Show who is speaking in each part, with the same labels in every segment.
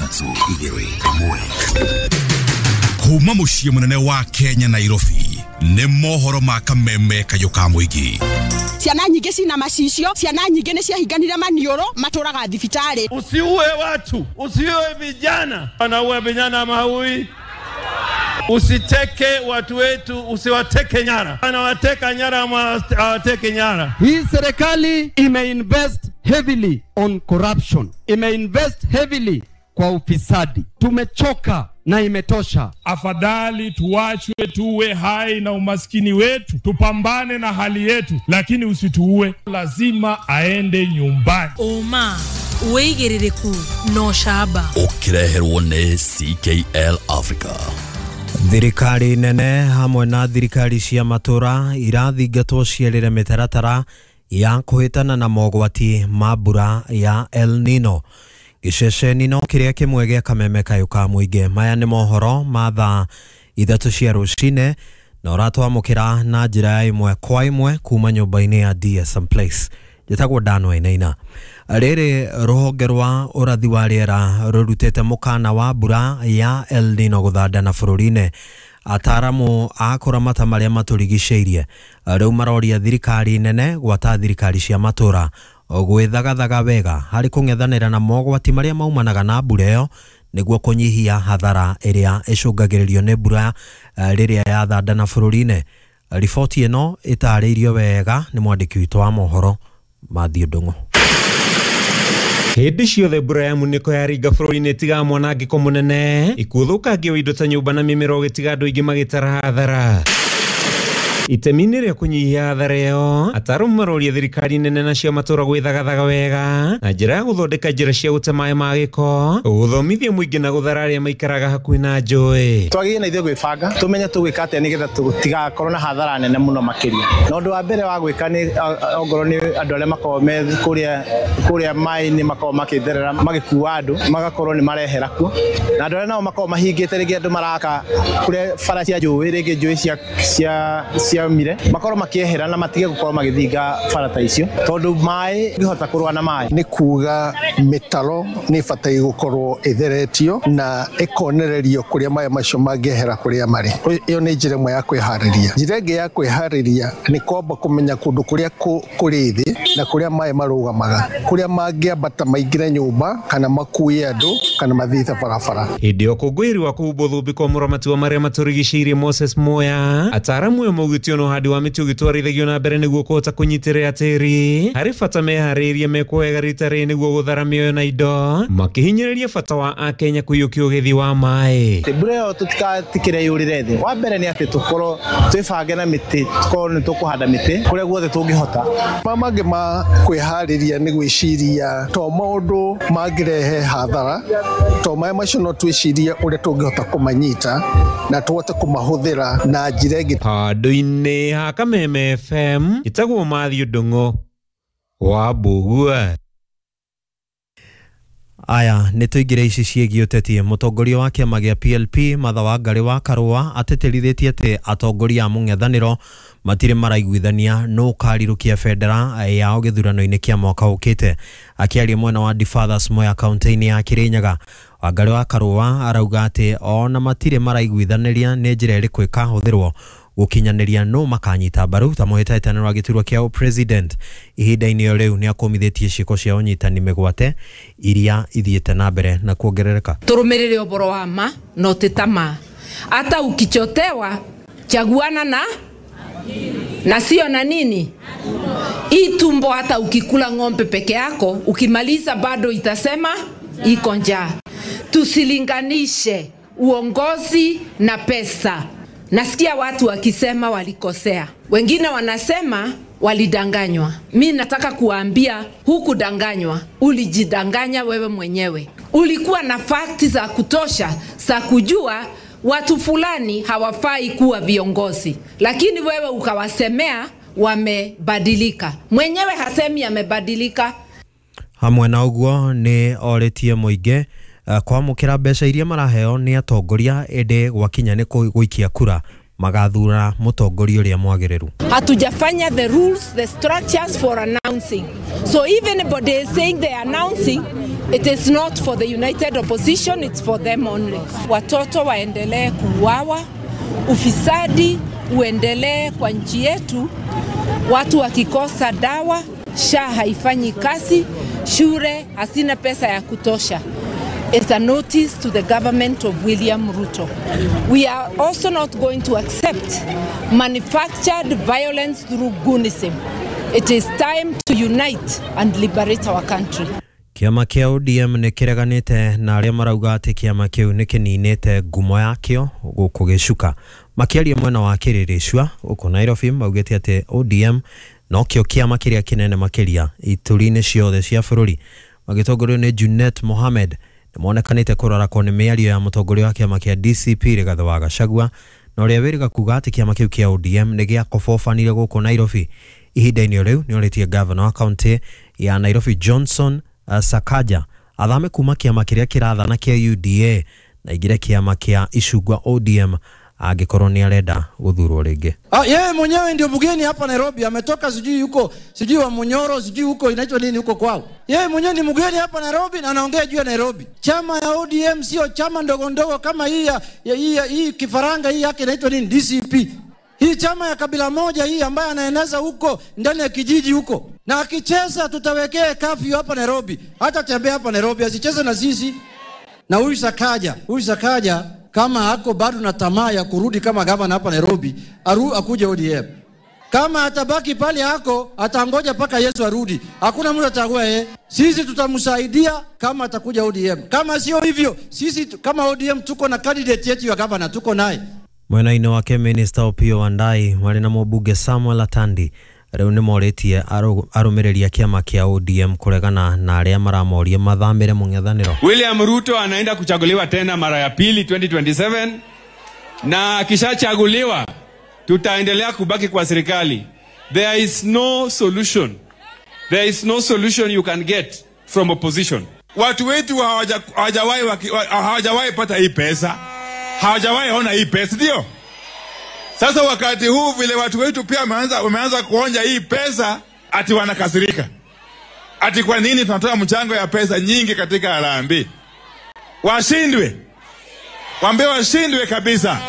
Speaker 1: 3-2-1 kuma muciĩ munene wa Kenya Nairobi nĩ mohoro ma kameme kayo ka muigi.
Speaker 2: Ciana nyingĩ cina macicio, ciana nyingĩ nĩ ciahinganire maniũrũ matũraga thibitari.
Speaker 3: Usiue watu, usiue vijana. Wanaua vijana mahui. Usiteke watu wetu, usiwateke nyara. Anawateka nyara ama awateke nyara.
Speaker 4: Hii serikali imeinvest heavily on corruption. Imeinvest heavily kwa ufisadi. Tumechoka na imetosha.
Speaker 5: Afadhali tuachwe tuwe hai na umaskini wetu, tupambane na hali yetu, lakini usituue. Lazima aende nyumbani.
Speaker 6: Oma uigiririku no shaba
Speaker 1: Ukireherwo nĩ CKL Africa.
Speaker 7: Thirikari nene hamwe na thirikari cia matura irathingatwo ciarĩre mĩtaratara ya kũhĩtana na mogwati ma mbura ya El Nino. Gĩceceni no kĩrĩa kĩmwe gĩa kameme kayo ka mũingĩ. Maya nĩ mohoro ma thaa 3 cia rũcinĩ na ũratwamũkĩra na njĩra ya ĩmwe kwa ĩmwe kuma nyũmba-inĩ ya DSM Place. Njĩtagwo Dan Wainaina. Rĩrĩ rũhonge rwa ũrathi wa rĩera rũrutĩte mũkana wa mbura ya El Nino gũthandana bũrũri-inĩ. Ataramu a kũramata marĩa matũrigicĩirie rĩu maroria thirikari nene gwata thirikari cia matura gwĩthagathaga wega harĩ kũng'ethanĩra na mogwati marĩa maumanaga na mbura ĩyo nĩguo kũnyihia hathara ĩrĩa ĩcũngagĩrĩrio nĩ mbura rĩrĩa yathandana bũrũri-inĩ. Riboti ĩno ĩtarĩirio wega nĩ mwandĩki witũ wa mohoro Mathiũ Ndung'u.
Speaker 8: Hindi ciothe mbura ya muniko yaringa bũrũri-inĩ tiga mwanangĩko mũnene ikuthũkangia indo ta nyũmba na mĩmero gĩtiga andũ aingĩ magĩtara hathara. Itemi-inĩ rĩa kũnyihia hathara ĩyo, ataramu maroria thirikari nene na cia matura gwĩthagathaga wega na njĩra ya gũthondeka njĩra cia gũte maĩ ma gĩko, gũthomithia mũingĩ na gũthara arĩa maikaraga hakuhĩ na njũĩ.
Speaker 9: Twagĩrĩire na ithuĩ gwĩbanga tumenye tũgwĩka atĩa nĩgetha tũtigakorwo na hathara nene mũno makĩria. Na ũndũ wa mbere wa gwĩka nĩ ongorwo nĩ andũ arĩa makorwo me kũrĩa maĩ-inĩ makorwo makĩtherera magĩkua andũ magakorwo nĩ marehera kuo, na andũ arĩa nao makorwo mahingĩte rĩngĩ andũ maraka kũrĩa bara cia njũĩ rĩngĩ njũĩ cia mire makorwo makiehera na matige gukorwo magithinga barata icio tondu mai ngihota kurwa na mai
Speaker 10: ni kuga mitaro ni fatai gukorwo itheretio na ikonererio kuria mai macio mangiehera kuria mari. Iyo ni njira imwe ya kwihariria. Njira ingi ya kwihariria ni kwamba kumenya kundu kuria kuri thi na kuria mai marugamaga, kuria mangiambata maingire nyumba kana makuie andu kana mathitha barabara.
Speaker 8: Hindi okungwirwa kubuthubiko muramati wa maria maturigicĩirie Moses Moya ataramu yo mugitio no hadi wa miti ugitwarithagio na mbere niguo kũhota kũnyitĩrĩra tĩri harĩ bata meharĩrie mekwega rita rĩ niguo gũthara mĩoyo na indo makihinyĩrĩria bata wa Akenya kũiyũkia ũgethi wa maĩ.
Speaker 9: Mbura ĩyo tũtikatikĩre yũrĩre thĩ. Wa mbere nĩ atĩ tũkorwo twĩbange na mĩtĩ, tũkorwo nĩ tũkũhanda mĩtĩ kũrĩa guothe tũngĩhota.
Speaker 10: Mangĩ ma kwĩharĩria nĩ gwĩciria to maũndũ mangĩrehe hathara, to maĩ macio no twĩcirie ũrĩa tũngĩhota kũmanyita na tũhote kũmahũthĩra na njĩra ĩngĩ.
Speaker 8: Handũ-inĩ ha Kameme FM itagwo Mathiũ Ndung'u wa Mbugua.
Speaker 7: Aya nĩ tũingĩre ici ciĩgiĩ ũteti. Mũtongoria wa kĩama gĩa PLP Martha Wangari wa Karũa atetĩrithĩtie atĩ atongoria a mũng'ethanĩro matirĩ maraiguithania nũ karirũkia bendera yao gĩthurano-inĩ kĩa mwaka ũkĩte. Akĩaria mwena wa Fathers Moya kaunti-inĩ ya Kirinyaga, Wangari wa Karũa arauga atĩ ona matirĩ maraiguithanĩria nĩ njĩra ĩrĩkũ ĩkahũthĩrwo gukinyanĩria no makanyita mbaru ta mũhĩtahĩtanĩro wa gĩturwa kĩa president. Ihinda-inĩ rĩu nĩ akũmithĩtie ciĩko cia ũnyitani mĩgwate iria ithiĩte na mbere na kuongerereka.
Speaker 11: Tũrũmĩrĩre ũboro wa ma no titama hata ukichotewa chaguana na sio na nini itumbo. Hata ukikula ng'ombe peke yako ukimaliza bado itasema iko njaa. Tusilinganishe uongozi na pesa. Nasikia watu wakisema walikosea, wengine wanasema walidanganywa. Mimi nataka kuambia hukudanganywa, ulijidanganya wewe mwenyewe. Ulikuwa na fakti za kutosha za kujua watu fulani hawafai kuwa viongozi, lakini wewe ukawasemea wamebadilika. Mwenyewe hasemi amebadilika.
Speaker 7: Hamwe na ũguo nĩ orĩtie mũingĩ kwamũkĩra mbeca iria maraheo nĩ atongoria ende gwakinya nĩ gũikia kura magathura mũtongoria ũrĩa mwagĩrĩru.
Speaker 11: Hatujafanya the rules, the structures for announcing. So even anybody is saying they are announcing, It is not for the united opposition, it's for them only. Watoto waendelee kuuawa, ufisadi uendelee kwa nchi yetu, watu wakikosa dawa, SHA haifanyi kazi, shule hasina pesa ya kutosha. It's a notice to the government of William Ruto. We are also not going to accept manufactured violence through goonism. It is time to unite and liberate our country.
Speaker 7: Kiama kia ODM ni kireganite na aria marauga ati kiama kiu ni kininite ngumo yakio guku gicuka. Makiaria mwena wa Kiriricua uko Nairobi maugite ati ODM no kio kiama kiria kinene makiria ituri-ini ciothe cia bururi. Magitongorio ni Junet Mohamed nimonekanite kurara koni miario ya mutongoria wa kiama kia DCP Rigathi wa Gachagua na uria wiriga kuga ati kiama kiu kia ODM ni gia kobofanire guku Nairobi. Ihinda-ini riu ni oritie governor wa county ya Nairobi Johnson Sakaja athame kuma kiama kiria kirathana kia UDA na igire kiama kia Icungwa ODM angikorwo ni arenda guthurwo ringi.
Speaker 12: Yeye mwenyewe ndio mgeni hapa Nairobi, ametoka sijui huko, sijui wa Munyoro, sijui huko inaitwa nini huko kwao. Yeye mwenyewe ni mgeni hapa Nairobi na anaongea juu ya Nairobi. Chama ya ODM sio chama ndogo ndogo kama hii kifaranga hii yake inaitwa nini, DCP. Hii chama ya kabila moja hii ambaye anaeneza huko ndani ya kijiji huko. Na akicheza tutawekea kafyu hapa Nairobi. Hata tembea hapa Nairobi asicheze na sisi. Na huyu Sakaja kama hako bado na tamaa ya kurudi kama gavana hapa Nairobi, akuje ODM. Kama atabaki pale hako, atangoja paka Yesu arudi. Hakuna mtu atagua yeye. Sisi tutamsaidia kama atakuja ODM. Kama sio hivyo, sisi kama ODM tuko na candidate yetu ya gavana, tuko naye.
Speaker 7: Mwena-ini wake Minister Opiyo Wandayi mari na mũmbunge Samuel Atandi riu ni moritie arumiriria kiama kia ODM kuregana na aria maramoria mathamire mung'ethaniro.
Speaker 13: William Ruto anaenda kuchaguliwa tena mara ya pili 2027 na akishachaguliwa tutaendelea kubaki kwa serikali. There is no solution you can get from opposition.
Speaker 14: Watu wetu hawajawahi pata hii pesa. Hawajawahi ona hii pesa, ndio? Sasa wakati huu vile watu wetu pia wameanza kuonja hii pesa, ati wanakasirika. Ati kwa nini tunatoa mchango ya pesa nyingi katika harambee? Washindwe. Waambie washindwe kabisa.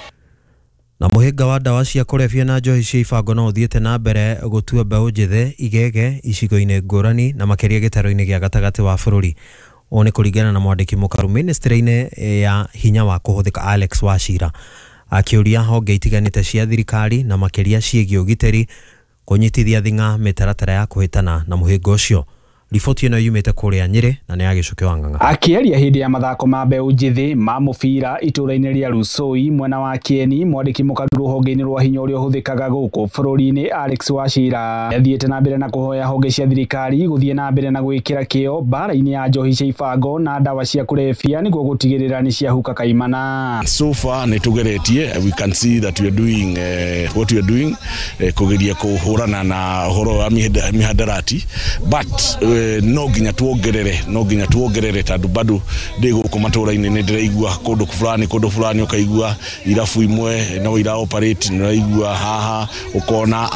Speaker 7: Na muhinga wa dawa cia kurebia na njohi cia ibango no uthiete na mbere gutua mbeũ njĩthĩ igege icigo-inĩ ngũrani na makeria gĩtaro-inĩ gĩa gatagati wa bũrũri. One kuringana na mwandiki mukaru ministry-ini ya hinya wa kuhuthika Alex Wachira akiuria honge itiganite cia thirikari na makeria ciĩgiĩ ũgitĩri kunyitithia thinga mĩtaratara ya kuhĩtana na mũhingo ũcio. Riboti ĩno yumĩte kũrĩa Nyĩrĩ na nĩ ya Gĩcukĩ wa Ng'ang'a.
Speaker 15: Akĩaria hĩndĩ ya mathako ma mbeũ njĩthĩ ma mũbira itũra-inĩ rĩa Rusoi mwena wa Kieni, mwandĩki mũkaru rũhonge-inĩ rwa hinya ũrĩa ũhũthĩkaga gũkũ bũrũri-inĩ Alex Wachira athiĩte na mbere na kũhoya honge cia thirikari gũthiĩ na mbere na gwĩkĩra kĩo mbara-inĩ ya njohi cia ibango na ndawa cia kũrebia nĩguo gũtigĩrĩra nĩ ciahuka kaimana.
Speaker 16: So far nĩtũgeretie, we can see that we are doing what we are doing kũgeria kũhũrana na ũhoro wa mihadarati, but no nginya tuongerere tondu bado ndiguko matũra-inĩ nĩ ndĩraigua kũndũ fulani ukaigua irabu imwe no ira operate ndĩraigua haha ukona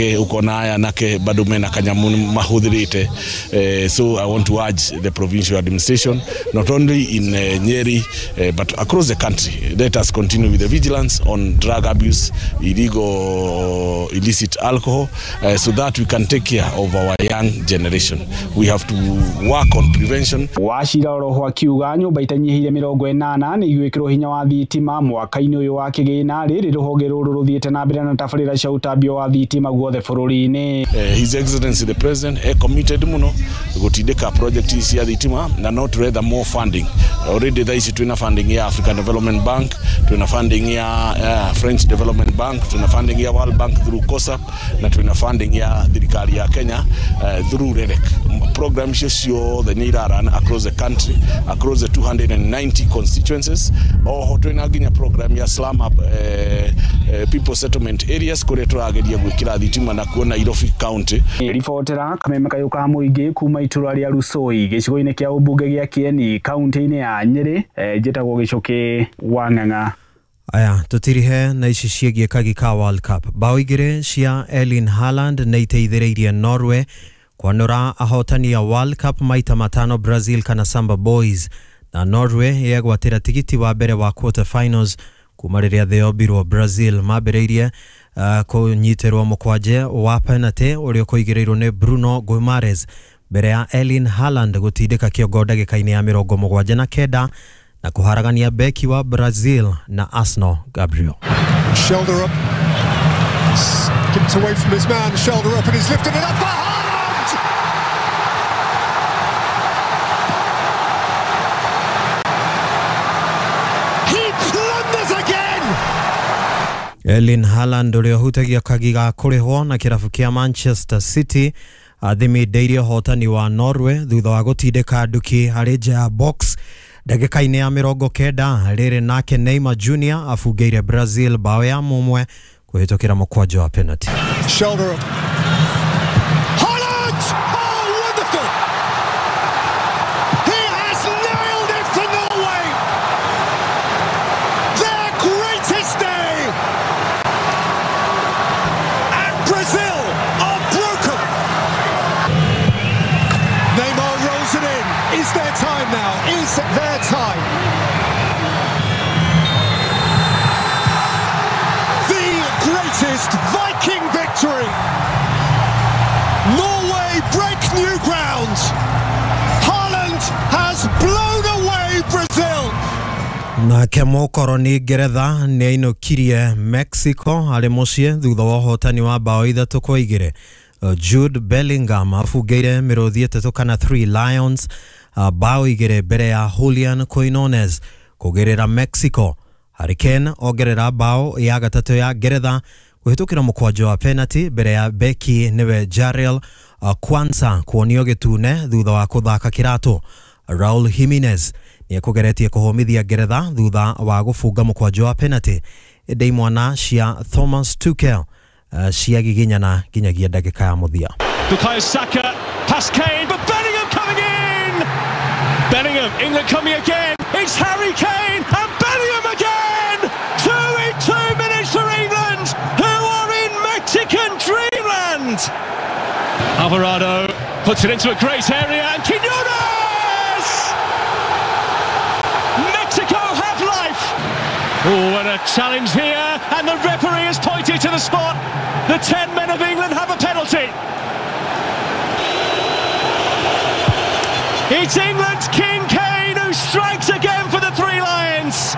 Speaker 16: anake bado mena kanyamu mahũthĩrĩte. So I want to urge the provincial administration not only in Nyeri but across the country, let us continue with the vigilance on drug abuse, illegal illicit alcohol, so that we can take care of our young generation. We have to work on prevention.
Speaker 15: Wachira oroho akiuga nyumba itanyihire 80 ni igwikirwo hinya wa thitima mwaka-ini uyu wa kigina riri ruhonge ruru ruthiete na mbere na tabarira cia utambio wa thitima guothe bururi-ini.
Speaker 16: His Excellency the President committed muno gutindika project cia thitima na not rather more funding. Already there is twina funding ya African Development Bank, twina funding ya French Development Bank, twina funding ya World Bank through COSAP na twina funding ya thirikari ya Kenya through REDEC. Program show the need run across the country, across the 290 constituencies. Twina ginya program ya slum up people settlement areas kore turageria gwikira thitima na kuona Nairobi County.
Speaker 15: Ribotera Kameme Kayuka muingi kuma itura ria Rusoi gicigo-ini kia ubunge gia Kieni county-ini ya Nyeri njitagwo Gĩcukĩ wa Ng'ang'a.
Speaker 7: Aya tutirihe na ici ciĩgiĩ kagi ka World Cup. Bao igĩrĩ cia Erling Haaland na iteithĩrĩirie Norway kwanura ahotani ya World Cup maita matano Brazil kana Samba Boys na Norway yegwatira tigiti wa mbere wa quarter finals kumariria theobirwo Brazil mabereirie kunyitirwo mukwaje wa penalty urio kuigirirwo ni Bruno Guimaraes mbere ya Erling Haaland gutindika kiongo ndagika-ini ya 79 na kuharagania beki wa Brazil na Arsenal Gabriel.
Speaker 17: Shoulder up. Kicked away from his man, shoulder up, and he's lifted it up for Haaland! He blunders again!
Speaker 7: Erling Haaland urio hutagia kagiga kurihwo na kirabu kia Manchester City athimindeirie hotani wa Norway thutha wa gutindika nduki hari nja box ndagika-ini ya 90 riri nake Neymar Jr afungeire Brazil bao ya mumwe kuhitukira mukwajo wa penalty.
Speaker 17: Shoulder up. Haaland! Oh, wonderful! He has nailed it for Norway! Their greatest day! And Brazil are broken! Neymar rolls it in. Is their time now? Is their time? Greatest Viking victory. Norway break new ground. Haaland has blown away Brazil.
Speaker 7: Na kemo koroni Geretha ni inukirie Mexico ari mucie thutha wa hotani wa bao 3-2. Jude Bellingham afungeire miruthi 3 kana 3 Lions bao 2 mbere ya Julian Quinones kugerera Mexico. Harry Kane ogerera bao ya gatatu ya Geretha kuhitukira mukwajo wa penalty mbere ya beki niwe Jarrell Kwanza kuonio gitune thutha wa kuthaka kirato. Raul Jimenez ni kugeretie kuhomithia Geretha thutha wa gufunga mukwajo wa penalty. Ende imwana cia Thomas Tuchel cia giginyana ginyagia ndagika ya muthia.
Speaker 18: Bukayo Saka past Kane, but Bellingham coming in. Bellingham, England coming again. It's Harry Kane and Bellingham again. 2 in 2 minutes for England, who are in Mexican dreamland. Alvarado puts it into a great area and Quinones! Mexico have life. Oh, and a challenge here, and the referee has pointed to the spot. The 10 men of England have a penalty. It's England's King Kane who strikes again for the Three Lions.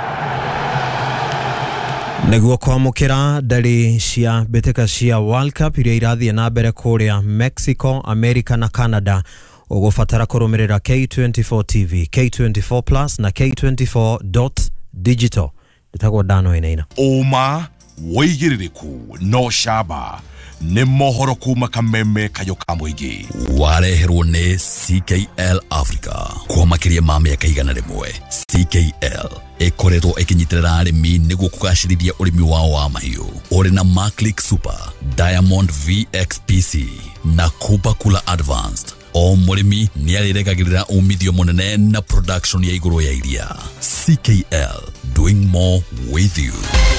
Speaker 7: Neguo kwamukira ndari cia beteka cia World Cup iria irathie na mbere kuria Mexico, America na Canada. Ugufatara kurumirira K24 TV, K24 Plus na K24.digital. Itagwo Dano Inaina.
Speaker 1: Oma woigiririku no shaba ni mohoro kuma kameme kayo kamwigi wareherwo ni CKL Africa kwa makiria ma miaka 100. CKL ikoretwo ikinyitirira arimi niguo kugacirithia urimi wao wa mahiu. Uri na Maclick Super, Diamond VXPC na Kupa Kula Advanced. O murimi ni aririgagirira umithio munene na production ya iguru ya iria. CKL, doing more with you.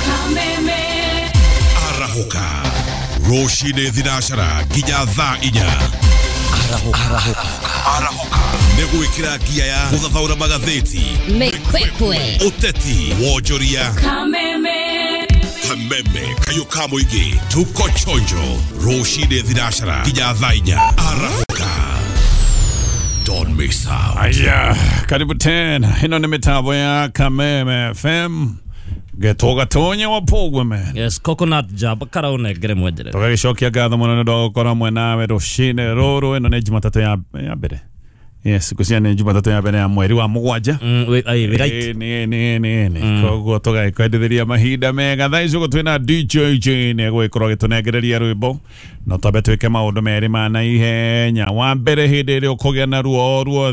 Speaker 1: Arahoka Roshide Dhinashara Ginya Tha Inya. Arahoka Neguikira gia ya Guthathaura magatheti Mekwekwe Uteti Wojoria Kameme kayo kamuigi Tuko chonjo Roshide Dhinashara Ginya Tha Inya. Arahoka, don't miss out.
Speaker 19: Aya, karibu tena. Hino ni mitambo ya Kameme FM. Getoga tonye wa pogwe man.
Speaker 20: Yes, coconut jab karaune gere mwedere.
Speaker 19: Toga gishokia gatha mwana ndo kora mwena we Roshine Roro eno ne Jumatatu ya bere. Yes, kusia ne Jumatatu ya bere ya mweri wa mugwanja.
Speaker 20: Right.
Speaker 19: Ni. Kogo toga ikweditheria mahinda mega thaicu go twina DJ ne gwikoro gitunegereria rwimbo. No tabe twike maundu meri mana ihenya. Wa mbere hindi ri ukogia na ruo.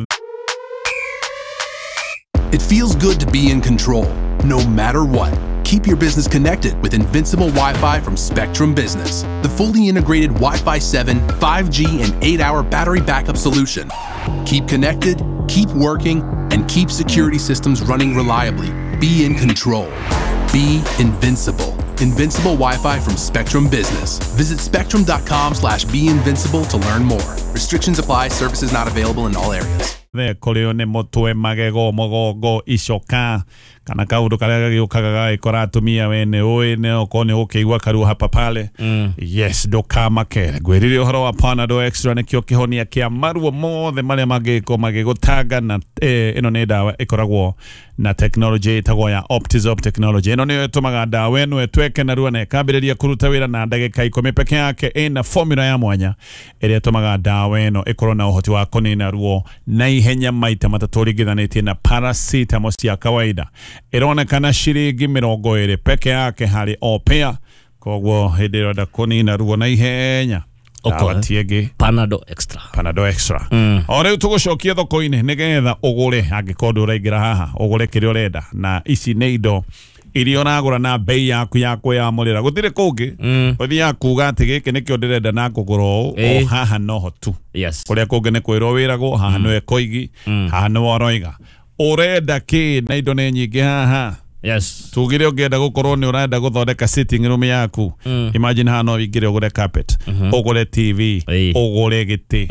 Speaker 21: It feels good to be in control, no matter what. Keep your business connected with Invincible Wi-Fi from Spectrum Business, the fully integrated Wi-Fi 7, 5G, and 8-hour battery backup solution. Keep connected, keep working, and keep security systems running reliably. Be in control. Be invincible. Invincible Wi-Fi from Spectrum Business. Visit spectrum.com/beinvincible to learn more. Restrictions apply. Services not available in all areas.
Speaker 19: The kolione motwe magego mogogo ishoka kana kaudu kalega yukaga ikora tumia wene oene okone okeigwa karu hapa pale. Yes, doka makere gweriri uhoro wa Panadol Extra ne kyo kihonia kia maruo mothe maria magego taga na ino ne dawa ikoragwo na technology itago ya Optizop technology. Ino ne tumaga dawa eno etweke na ruo na kabiriria kuruta wira na ndagika 10 peke yake ina formula ya mwanya ere tumaga dawa eno ikorona uhoti wa konina ruo na ihenya maita matatori githanĩtie na paracetamol cia kawaida ironekana ciringi 20 peke yake harĩ o pair koguo hĩndĩ ĩrĩa ũrenda kũnina ruo na ihenya tienge
Speaker 20: Panadol Extra
Speaker 19: o rĩu tũgũcokia thoko-inĩ nĩgetha ũgũre angĩkorwo ndũraingĩra haha ũgũre kĩrĩa ũrenda na ici nĩ indo irio ũragũra na bei yaku ya kwĩyamũrĩra gũtirĩ kũngĩ ũthiaga kuuga atĩ gĩkĩ nĩkĩo ndĩrenda na kũgũra o haha noho tu kũrĩa kũngĩ nĩ kwĩrwo wĩragwo haha nĩwe koigi haha nĩwe ũroiga ũrenda kĩ na indo nĩ nyingĩ haha tugire ũngĩenda gũkorwo nĩ ũrenda gũthondeka sitting room yaku imagine haha no wĩingĩre ũgũre carpet ũgũre TV ũgũre gĩtĩ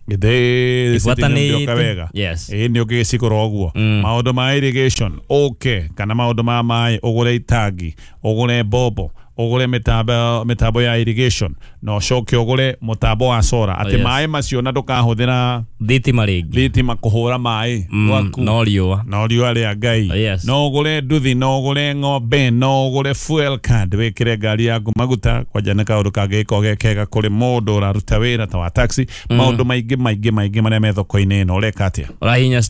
Speaker 19: ni ũngĩgĩcigũra ũguo maũndũ ma irrigation kana maũndũ ma maĩ ũgũre itangi ũgũre bobo ũgũre mitambo ya irrigation no ũcoke ũgũre mũtambo wa solar atĩ maĩ macio na ndũkahũthĩra thitima kũhũra maĩ
Speaker 20: no riũa
Speaker 19: rĩa Ngai no ũgũre nduthi no ũgũre ng'ombe no ũgũre fuel card wĩkĩre ngari yaku maguta kwanja nĩ kaũndũ kangĩkorwo gekega kũrĩ mũndũ ũraruta wĩra ta wa taxi maũndũ maingĩ marĩa me thoko-inĩ ĩno ũreka atĩa
Speaker 20: ũrahihinya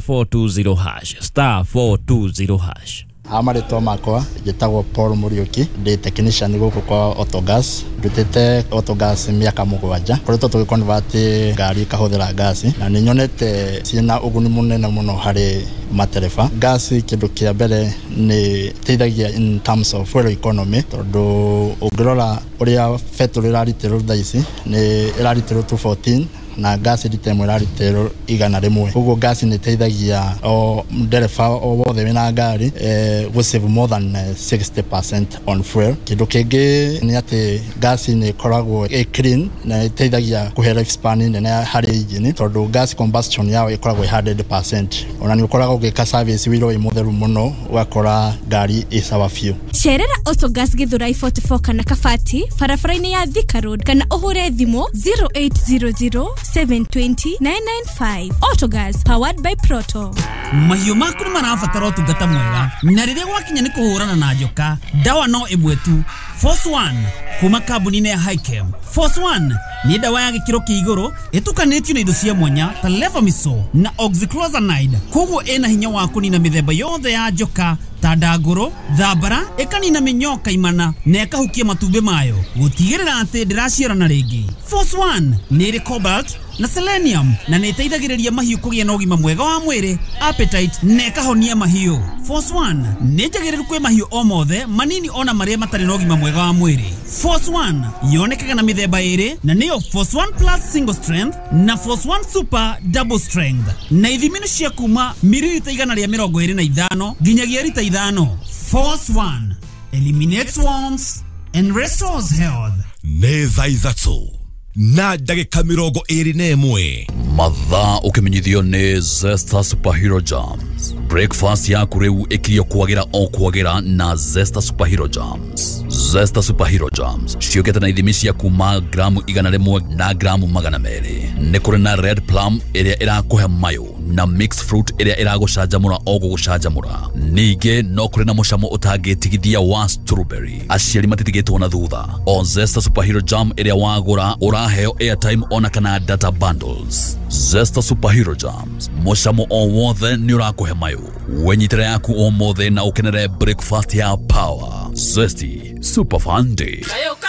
Speaker 20: *420#.
Speaker 2: Amarĩtwa makwa njĩtagwo Paul Muriuki ndĩ technician gũkũ kwa Autogas ndutĩte Autogas mĩaka 7 koretwo tũgĩconvert ngari ikahũthĩra gasi na nĩ nyonete ciĩna ũguni mũnene mũno harĩ matereba gasi kĩndũ kĩa mbere nĩ teithagia in terms of fuel economy tondũ ũngĩrora ũrĩa petrol ĩrarutĩrwo thaa ici nĩ ĩrarutĩrwo 214 na gas litre ĩrarutĩrwo 100 koguo gas nĩ teithagia o ndereba o wothe wĩna ngari we save more than 60% on fuel kĩndũ kĩngĩ nĩ atĩ gas nĩ ĩkoragwo clean na ĩteithagia kũhe lifespan nene harĩ engine tondũ gas combustion yao ĩkoragwo 100% ona nĩ ũkoragwo ũgĩka service wĩra wĩ mũtheru mũno ũgakora ngari ĩ sawa biũ
Speaker 22: cerera Autogas Githurai 44 kana Kabati barabara-inĩ ya Thika Road kana ũhũre thimũ 0800 720-995. Autogas, powered by Proto.
Speaker 23: Mahiũ maku nĩ marabatara ũtungata mwega na rĩrĩa gwakinya nĩ kũhũrana na njoka dawa no ĩmwe tu Force One kuma kambuni-inĩ ya Highchem. Force One nĩ dawa ya gĩkĩro kĩa igũrũ ĩtukanĩtio na indo cia mwanya ta Levamisole na Oxychloroquine koguo ĩna hinya wa kũnina mĩthemba yothe ya njoka ta ndangũrũ thambara ĩkanina mĩnyoka imana na ĩkahukia matumbĩ mayo gũtigĩrĩra atĩ ndĩraciarana rĩngĩ. Force One nĩ ĩrĩ cobalt na selenium na nĩ ĩteithagĩrĩria mahiũ kũgĩa na ũgima mwega wa mwĩrĩ appetite na ĩkahonia mahiũ. Force One nĩ njagĩrĩru kwĩ mahiũ o mothe manini ona marĩa matarĩ na ũgima mwega wa mwĩrĩ. Force One yonekaga na mĩthemba ĩrĩ na nĩyo Force One Plus single strength na Force One Super double strength na ithimi nĩ cia kuma mililita 125 nginyagia lita 5. Force One eliminates worms and restores health.
Speaker 1: Nĩ thaa ithatũ na ndagĩka 21 mathaa ũkĩmenyithio nĩ Zesta Superhero Jams. Breakfast yaku rĩu ĩkirio kwagĩra na Zesta Superhero Jams. Zesta Superhero Jams ciũkĩte na ithimi cia kuma gramu 100 na gramu 200. Nĩ kũrĩ na red plum ĩrĩa ĩrakũhe mayo na mixed fruit ĩrĩa ĩragũcanjamũra o gũgũcanjamũra. Ningĩ no kũrĩ na mũcamo ũtangĩtigithia wa strawberry. Aciari matitigĩtwo na thutha. O Zesta Superhero Jam ĩrĩa wagũra ũraheo airtime ona kana data bundles. Zesta Superhero Jams mũcamo o wothe nĩ ũrakũhe mayo. Wenyitĩra yaku o mothe na ũkenere breakfast ya power. Zesty Super Fun Day.